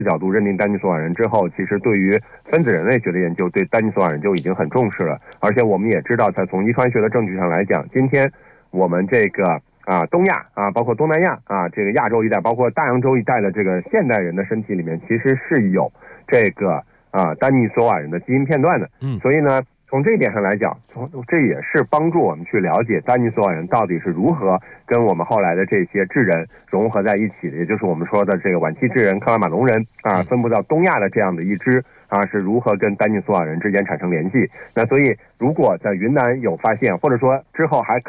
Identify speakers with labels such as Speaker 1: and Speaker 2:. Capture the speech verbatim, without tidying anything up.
Speaker 1: 角度认定丹尼索瓦人之后，其实对于分子人类学的研究，对丹尼索瓦人就已经很重视了。而且我们也知道，在从遗传学的证据上来讲，今天我们这个啊东亚啊，包括东南亚啊，这个亚洲一带，包括大洋洲一带的这个现代人的身体里面，其实是有这个啊丹尼索瓦人的基因片段的。
Speaker 2: 嗯，
Speaker 1: 所以呢，从这一点上来讲，从这也是帮助我们去了解丹尼索瓦人到底是如何跟我们后来的这些智人融合在一起的，也就是我们说的这个晚期智人、克拉玛隆人啊，分布到东亚的这样的一支啊，是如何跟丹尼索瓦人之间产生联系。那所以，如果在云南有发现，或者说之后还